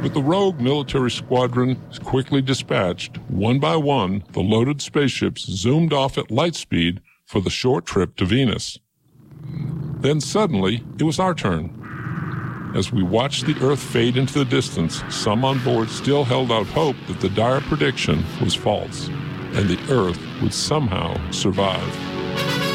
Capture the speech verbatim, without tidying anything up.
With the rogue military squadron quickly dispatched, one by one, the loaded spaceships zoomed off at light speed for the short trip to Venus. Then suddenly, it was our turn. As we watched the Earth fade into the distance, some on board still held out hope that the dire prediction was false, and the Earth would somehow survive.